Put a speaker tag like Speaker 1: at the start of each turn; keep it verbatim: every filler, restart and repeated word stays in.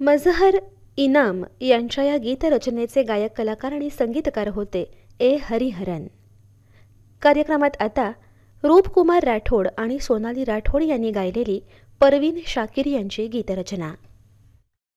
Speaker 1: मजहर इनाम यांच्या या गीतरचनेचे गायक कलाकार आणि संगीतकार होते ए हरिहरन। कार्यक्रमात आता रूपकुमार राठोड आणि सोनाली राठोड यांनी गायलेली परवीन शाकिर यांची गीतरचना।